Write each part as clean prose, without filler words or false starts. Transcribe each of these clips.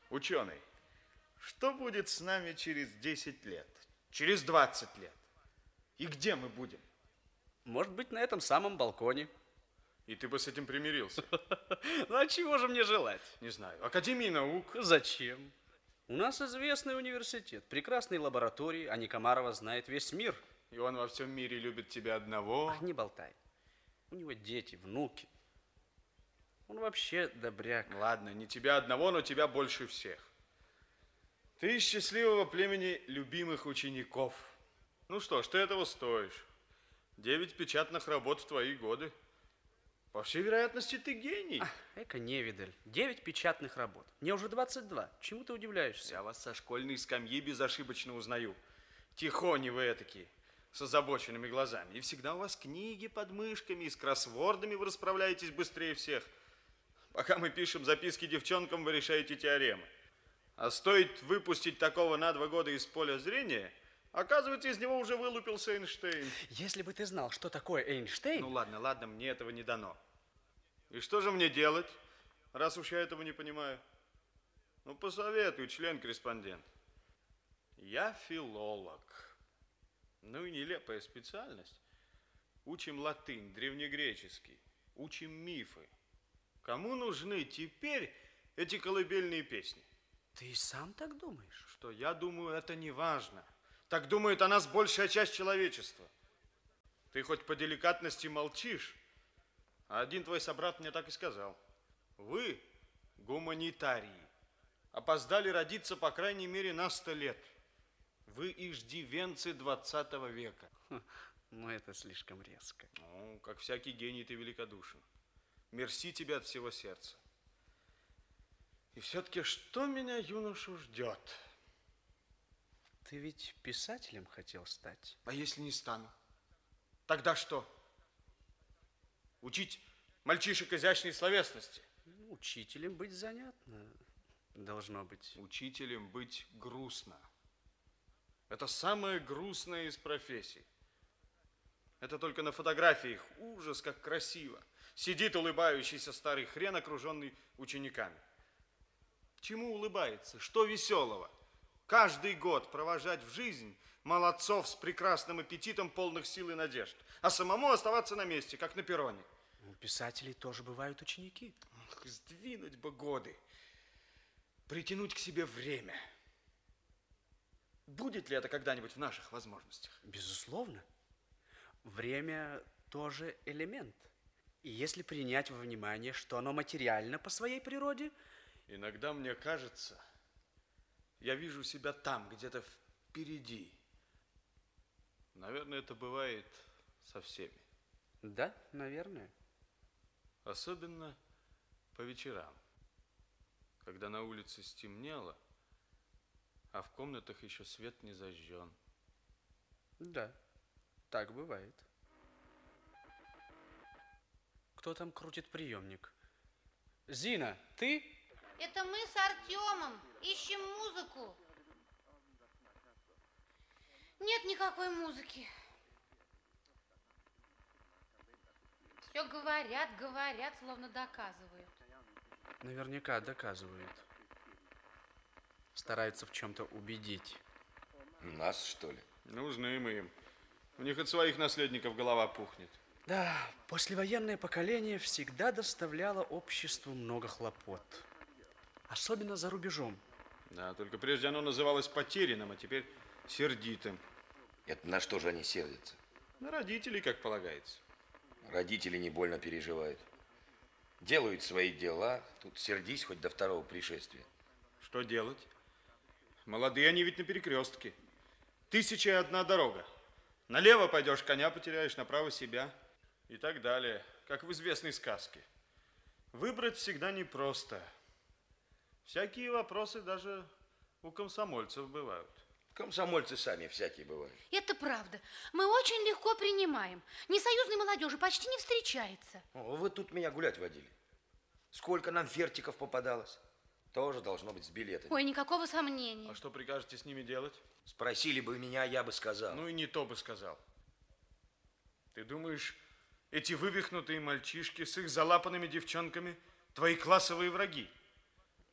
Ученый, что будет с нами через 10 лет, через 20 лет? И где мы будем? Может быть, на этом самом балконе. И ты бы с этим примирился? Ну, а чего же мне желать? Не знаю. Академии наук? Зачем? У нас известный университет, прекрасные лаборатории, а Никомарова знает весь мир. И он во всем мире любит тебя одного? Ах, не болтай. У него дети, внуки. Он вообще добряк. Ладно, не тебя одного, но тебя больше всех. Ты из счастливого племени любимых учеников. Ну что ж, ты этого стоишь. 9 печатных работ в твои годы. По всей вероятности, ты гений. Эка невидаль. 9 печатных работ. Мне уже 22. Чему ты удивляешься? Я вас со школьной скамьи безошибочно узнаю. Тихони вы этакие, с озабоченными глазами. И всегда у вас книги под мышками, и с кроссвордами вы расправляетесь быстрее всех. Пока мы пишем записки девчонкам, вы решаете теоремы. А стоит выпустить такого на 2 года из поля зрения, оказывается, из него уже вылупился Эйнштейн. Если бы ты знал, что такое Эйнштейн... Ну ладно, мне этого не дано. И что же мне делать, раз уж я этого не понимаю? Ну, посоветуй, член-корреспондент. Я филолог. Ну и нелепая специальность. Учим латынь, древнегреческий, учим мифы. Кому нужны теперь эти колыбельные песни? Ты и сам так думаешь? Что я думаю, это не важно. Так думает о нас большая часть человечества. Ты хоть по деликатности молчишь, а один твой собрат мне так и сказал. Вы, гуманитарии, опоздали родиться по крайней мере на 100 лет. Вы иждивенцы 20 века. Ну, это слишком резко. Ну, как всякий гений, ты великодушен. Мерси тебе от всего сердца. И все-таки что меня, юношу, ждет? Ты ведь писателем хотел стать? А если не стану? Тогда что? Учить мальчишек изящной словесности? Учителем быть занятно, должно быть. Учителем быть грустно. Это самое грустное из профессий. Это только на фотографиях ужас, как красиво. Сидит улыбающийся старый хрен, окруженный учениками. Чему улыбается? Что веселого? Каждый год провожать в жизнь молодцов с прекрасным аппетитом, полных сил и надежд, а самому оставаться на месте, как на перроне. У писателей тоже бывают ученики. Ах, сдвинуть бы годы, притянуть к себе время. Будет ли это когда-нибудь в наших возможностях? Безусловно. Время тоже элемент. И если принять во внимание, что оно материально по своей природе... Иногда мне кажется, я вижу себя там, где-то впереди. Наверное, это бывает со всеми. Да, наверное. Особенно по вечерам, когда на улице стемнело, а в комнатах еще свет не зажжен. Да, так бывает. Кто там крутит приемник? Зина, ты? Это мы с Артемом ищем музыку. Нет никакой музыки. Все говорят, словно доказывают. Наверняка доказывают. Стараются в чем-то убедить. Нас, что ли? Нужны мы им. У них от своих наследников голова пухнет. Да, послевоенное поколение всегда доставляло обществу много хлопот. Особенно за рубежом. Да, только прежде оно называлось потерянным, а теперь сердитым. Это на что же они сердятся? На родителей, как полагается. Родители не больно переживают. Делают свои дела, тут сердись хоть до второго пришествия. Что делать? Молодые они ведь на перекрестке. 1001 дорога. Налево пойдешь, коня потеряешь, направо себя. И так далее, как в известной сказке. Выбрать всегда непросто. Всякие вопросы даже у комсомольцев бывают. Комсомольцы сами всякие бывают. Это правда. Мы очень легко принимаем. Несоюзной молодежи почти не встречается. О, вы тут меня гулять водили. Сколько нам фертиков попадалось. Тоже должно быть с билетами. Ой, никакого сомнения. А что прикажете с ними делать? Спросили бы меня, я бы сказал. Ну и не то бы сказал. Ты думаешь, эти вывихнутые мальчишки с их залапанными девчонками твои классовые враги?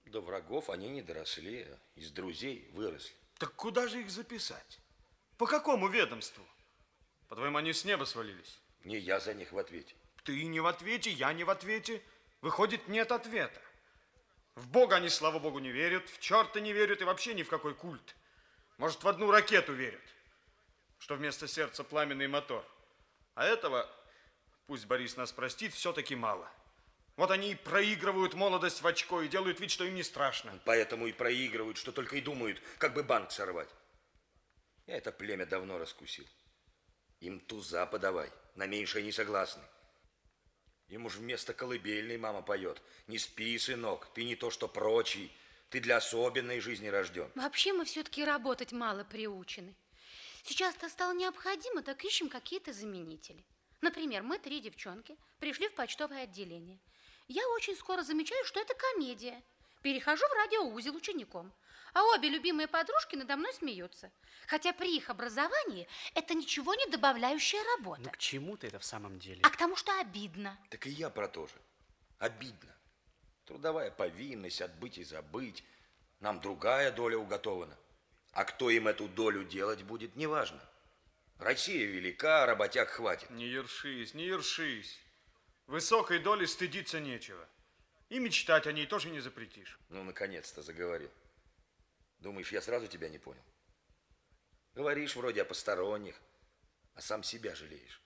До врагов они не доросли, а из друзей выросли. Так куда же их записать? По какому ведомству? По-твоему, они с неба свалились? Не я за них в ответе. Ты не в ответе, я не в ответе. Выходит, нет ответа. В Бога они, слава Богу, не верят, в черта не верят и вообще ни в какой культ. Может, в одну ракету верят, что вместо сердца пламенный мотор. А этого, пусть Борис нас простит, все-таки мало. Вот они и проигрывают молодость в очко и делают вид, что им не страшно. Поэтому и проигрывают, что только и думают, как бы банк сорвать. Я это племя давно раскусил. Им туза подавай, на меньшее не согласны. Им уж вместо колыбельной мама поет: не спи, сынок, ты не то что прочий, ты для особенной жизни рожден. Вообще мы все-таки работать мало приучены. Сейчас-то стало необходимо, так ищем какие-то заменители. Например, мы 3 девчонки пришли в почтовое отделение. Я очень скоро замечаю, что это комедия. Перехожу в радиоузел учеником, а обе любимые подружки надо мной смеются. Хотя при их образовании это ничего не добавляющая работа. Ну, к чему ты это в самом деле? А к тому, что обидно. Так и я про то же. Обидно. Трудовая повинность, отбыть и забыть. Нам другая доля уготована. А кто им эту долю делать будет, неважно. Россия велика, работяг хватит. Не ершись, не ершись. Высокой доли стыдиться нечего. И мечтать о ней тоже не запретишь. Ну, наконец-то заговорил. Думаешь, я сразу тебя не понял? Говоришь вроде о посторонних, а сам себя жалеешь.